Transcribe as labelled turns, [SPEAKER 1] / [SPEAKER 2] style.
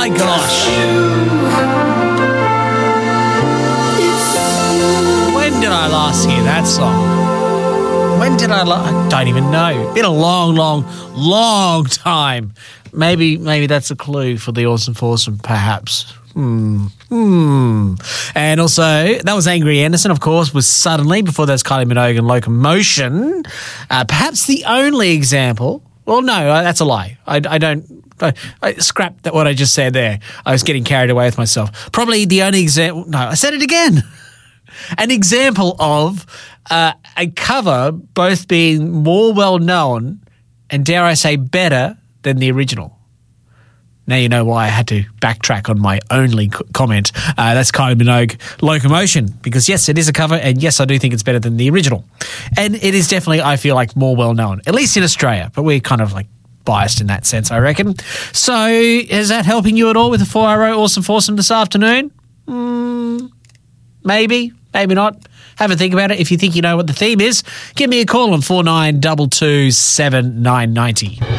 [SPEAKER 1] my gosh. When did I last hear that song? When did I don't even know. Been a long, long, long time. Maybe that's a clue for the Awesome Foursome, perhaps. And also, that was Angry Anderson, of course, was Suddenly. Before that's Kylie Minogue and Locomotion. Perhaps the only example. Well, no, that's a lie. I scrapped what I just said there. I was getting carried away with myself. Probably the only example. No, I said it again. An example of a cover both being more well-known and, dare I say, better than the original. Now you know why I had to backtrack on my only comment. That's Kylie Minogue, Locomotion, because yes, it is a cover, and yes, I do think it's better than the original. And it is definitely, I feel like, more well-known, at least in Australia, but we're kind of like biased in that sense, I reckon. So is that helping you at all with the 4RO Awesome Foursome this afternoon? Maybe, maybe not. Have a think about it. If you think you know what the theme is, give me a call on 4922 7990.